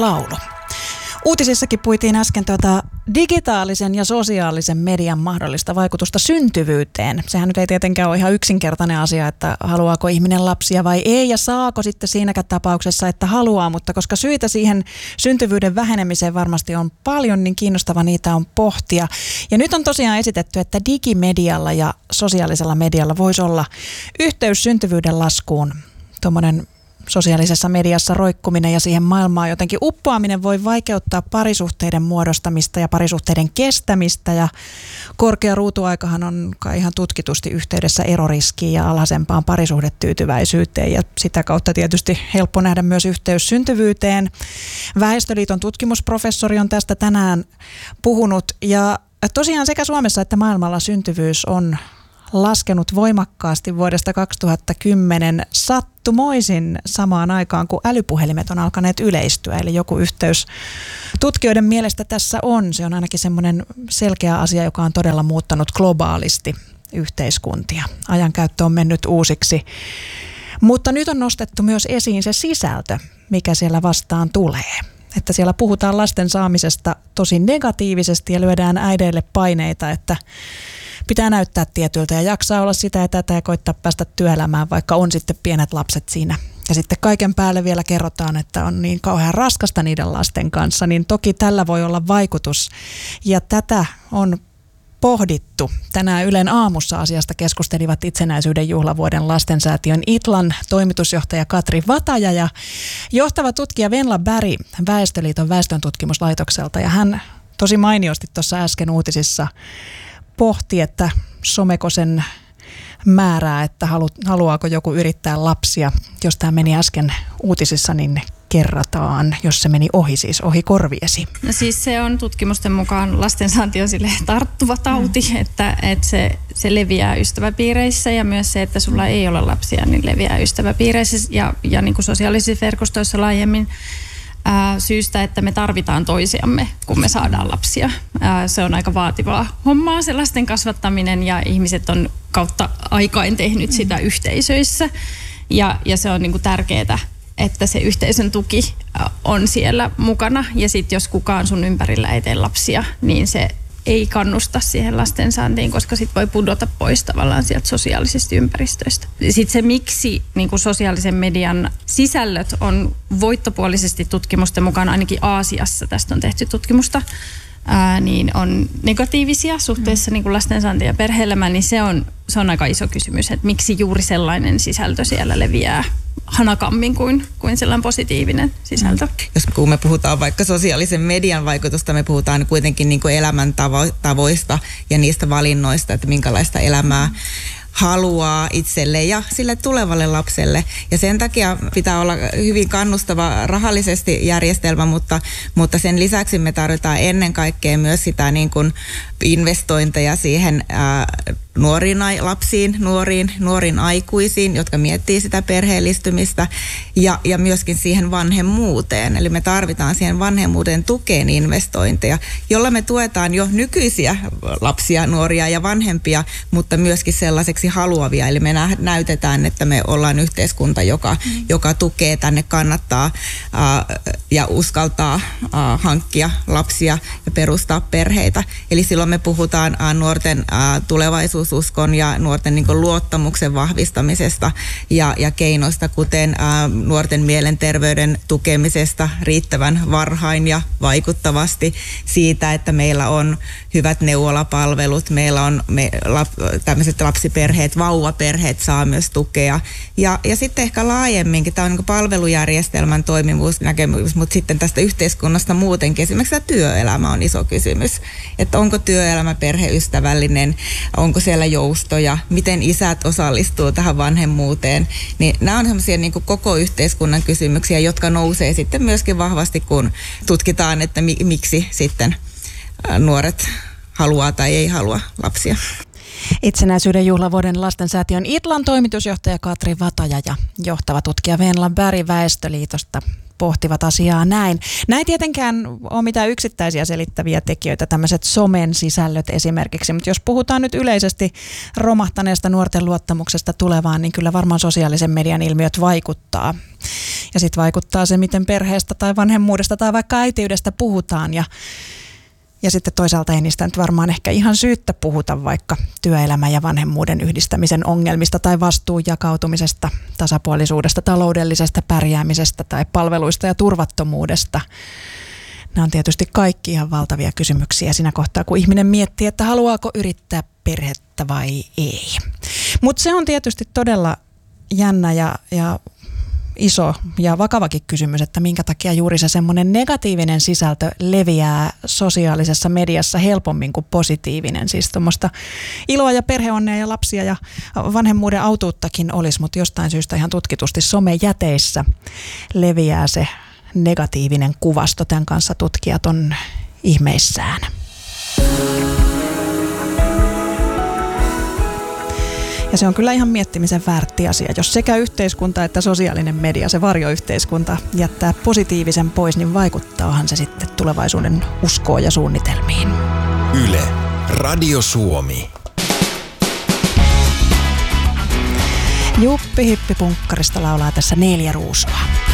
laulu. Uutisissakin puitiin äsken digitaalisen ja sosiaalisen median mahdollista vaikutusta syntyvyyteen. Sehän nyt ei tietenkään ole ihan yksinkertainen asia, että haluaako ihminen lapsia vai ei ja saako sitten siinäkään tapauksessa, että haluaa, mutta koska syitä siihen syntyvyyden vähenemiseen varmasti on paljon, niin kiinnostava niitä on pohtia. Ja nyt on tosiaan esitetty, että digimedialla ja sosiaalisella medialla voisi olla yhteys syntyvyyden laskuun. Tuommoinen sosiaalisessa mediassa roikkuminen ja siihen maailmaan jotenkin uppoaminen voi vaikeuttaa parisuhteiden muodostamista ja parisuhteiden kestämistä. Ja korkea ruutuaikahan on kai ihan tutkitusti yhteydessä eroriskiin ja alhaisempaan parisuhdetyytyväisyyteen. Ja sitä kautta tietysti helppo nähdä myös yhteys syntyvyyteen. Väestöliiton tutkimusprofessori on tästä tänään puhunut. Ja tosiaan sekä Suomessa että maailmalla syntyvyys on laskenut voimakkaasti vuodesta 2010 sattumoisin samaan aikaan, kun älypuhelimet on alkaneet yleistyä. Eli joku yhteys tutkijoiden mielestä tässä on. Se on ainakin semmoinen selkeä asia, joka on todella muuttanut globaalisti yhteiskuntia. Ajankäyttö on mennyt uusiksi. Mutta nyt on nostettu myös esiin se sisältö, mikä siellä vastaan tulee. Että siellä puhutaan lasten saamisesta tosi negatiivisesti ja lyödään äideille paineita, että pitää näyttää tietyltä ja jaksaa olla sitä ja tätä ja koittaa päästä työelämään, vaikka on sitten pienet lapset siinä. Ja sitten kaiken päälle vielä kerrotaan, että on niin kauhean raskasta niiden lasten kanssa, niin toki tällä voi olla vaikutus. Ja tätä on pohdittu. Tänään Ylen aamussa asiasta keskustelivat itsenäisyyden juhlavuoden lastensäätiön ITLAn toimitusjohtaja Katri Vataja ja johtava tutkija Venla Berg Väestöliiton väestöntutkimuslaitokselta. Ja hän tosi mainiosti tuossa äsken uutisissa pohti, että someko sen määrää, että haluaako joku yrittää lapsia. Jos tämä meni äsken uutisissa, niin kerrataan, jos se meni ohi, siis ohi korviesi. No siis se on tutkimusten mukaan lastensaanti on sille tarttuva tauti, että se leviää ystäväpiireissä ja myös se, että sulla ei ole lapsia, niin leviää ystäväpiireissä ja niin kuin sosiaalisissa verkostoissa laajemmin. Syystä, että me tarvitaan toisiamme, kun me saadaan lapsia. Se on aika vaativaa hommaa, se lasten kasvattaminen, ja ihmiset on kautta aikain tehnyt sitä yhteisöissä. Ja se on niin kuin tärkeää, että se yhteisön tuki on siellä mukana. Ja sitten jos kukaan sun ympärillä ei tee lapsia, niin se ei kannusta siihen lastensaantiin, koska sit voi pudota pois tavallaan sieltä sosiaalisesta ympäristöistä. Sitten se, miksi niin kuin sosiaalisen median sisällöt on voittopuolisesti tutkimusten mukaan, ainakin Aasiassa tästä on tehty tutkimusta, niin on negatiivisia suhteessa niin kuin lastensaantiin ja perhe-elämään, niin se on aika iso kysymys, että miksi juuri sellainen sisältö siellä leviää hanakammin kuin sellainen positiivinen sisältö. Kun me puhutaan vaikka sosiaalisen median vaikutusta, me puhutaan kuitenkin niin kuin elämäntavoista ja niistä valinnoista, että minkälaista elämää haluaa itselle ja sille tulevalle lapselle. Ja sen takia pitää olla hyvin kannustava rahallisesti järjestelmä, mutta sen lisäksi me tarvitaan ennen kaikkea myös sitä niin kuin investointeja siihen nuoriin lapsiin, nuoriin aikuisiin, jotka miettii sitä perheellistymistä ja myöskin siihen vanhemmuuteen. Eli me tarvitaan siihen vanhemmuuden tukeen investointeja, jolla me tuetaan jo nykyisiä lapsia, nuoria ja vanhempia, mutta myöskin sellaiseksi haluavia. Eli me näytetään, että me ollaan yhteiskunta, joka tukee, tänne kannattaa ja uskaltaa hankkia lapsia ja perustaa perheitä. Eli silloin me puhutaan nuorten tulevaisuususkon ja nuorten niin kuin luottamuksen vahvistamisesta ja keinoista, kuten nuorten mielenterveyden tukemisesta riittävän varhain ja vaikuttavasti, siitä, että meillä on hyvät neuvolapalvelut, meillä on tämmöiset lapsiperheet, vauvaperheet saa myös tukea. Ja sitten ehkä laajemminkin, tämä on niin kuin palvelujärjestelmän toimivuusnäkemys, mutta sitten tästä yhteiskunnasta muutenkin, esimerkiksi työelämä on iso kysymys, että onko työelämä perheystävällinen, onko siellä joustoja, miten isät osallistuu tähän vanhemmuuteen, niin nämä on semmoisia niin kuin koko yhteiskunnan kysymyksiä, jotka nousee sitten myöskin vahvasti, kun tutkitaan, että miksi sitten nuoret haluaa tai ei halua lapsia. Itsenäisyyden juhlavuoden lastensäätiön ITLAn toimitusjohtaja Katri Vataja ja johtava tutkija Venla Berg Väestöliitosta pohtivat asiaa näin. Näin tietenkään ole mitään yksittäisiä selittäviä tekijöitä, tämmöiset somen sisällöt esimerkiksi, mutta jos puhutaan nyt yleisesti romahtaneesta nuorten luottamuksesta tulevaan, niin kyllä varmaan sosiaalisen median ilmiöt vaikuttaa. Ja sitten vaikuttaa se, miten perheestä tai vanhemmuudesta tai vaikka äitiydestä puhutaan ja sitten toisaalta ei niistä nyt varmaan ehkä ihan syyttä puhuta vaikka työelämän ja vanhemmuuden yhdistämisen ongelmista tai vastuun jakautumisesta, tasapuolisuudesta, taloudellisesta pärjäämisestä tai palveluista ja turvattomuudesta. Nämä on tietysti kaikki ihan valtavia kysymyksiä siinä kohtaa, kun ihminen miettii, että haluaako yrittää perhettä vai ei. Mutta se on tietysti todella jännä ja iso ja vakavakin kysymys, että minkä takia juuri se semmoinen negatiivinen sisältö leviää sosiaalisessa mediassa helpommin kuin positiivinen. Siis tuommoista iloa ja perheonnea ja lapsia ja vanhemmuuden autuuttakin olisi, mutta jostain syystä ihan tutkitusti somejäteissä leviää se negatiivinen kuvasto. Tämän kanssa tutkijat on ihmeissään. Ja se on kyllä ihan miettimisen väärti asia. Jos sekä yhteiskunta että sosiaalinen media, se varjoyhteiskunta, jättää positiivisen pois, niin vaikuttaahan se sitten tulevaisuuden uskoon ja suunnitelmiin. Yle, Radio Suomi. Juppi Hippi Punkkarista laulaa tässä 4 ruusua.